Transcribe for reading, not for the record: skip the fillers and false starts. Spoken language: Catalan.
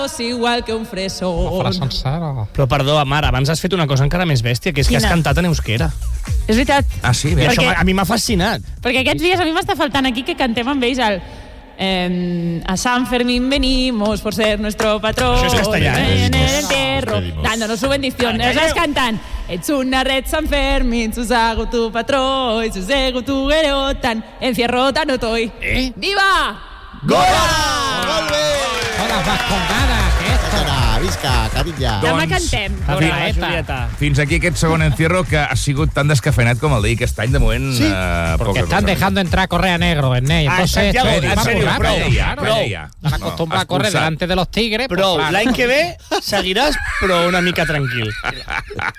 igual que un fresó. Però perdó, Amar, abans has fet una cosa encara més bèstia, que és que has cantat en euskera. És veritat. Ah, sí? I això a mi m'ha fascinat. Perquè aquests dies a mi m'està faltant aquí que cantem amb ells a San Fermín venimos por ser nuestro patrón. Això és castellà, en el entierro, dándonos su bendición. Estàs cantant. Ets una red San Fermín, Susago tu patró, y Susego tu gerotan, encierro tan otoy. ¡Viva! Gola! Molt bé! Hola, vascongada, Visca, Carilla. Demà cantem. Fins aquí aquest segon encierro que ha sigut tan descafeinat com el d'ahir. Aquest any, de moment, Sí, porque están cosa. dejando entrar Correa Negro, Ernest. Entonces, Santiago, esto en va muy serio, rápido, prou, claro. prou. Están acostumbrados a correr expulsat. delante de los tigres. Prou, pues, claro. l'any que ve seguiràs, però una mica tranquil.